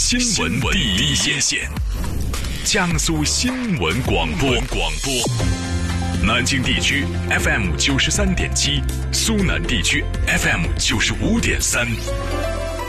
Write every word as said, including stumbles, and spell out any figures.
新闻第一线，江苏新闻广播广播。南京地区 F M 九十三点七，苏南地区 F M 九十五点三。